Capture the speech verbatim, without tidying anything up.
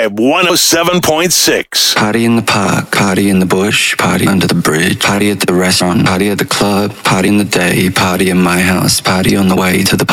Vibe one oh seven point six. Party in the park, party in the bush, party under the bridge, party at the restaurant, party at the club, party in the day, party in my house, party on the way to the